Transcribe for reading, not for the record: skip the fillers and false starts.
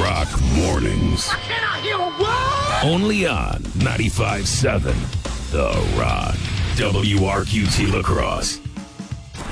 Rock Mornings. I cannot hear a word! Only on 95.7 The Rock. WRQT Lacrosse.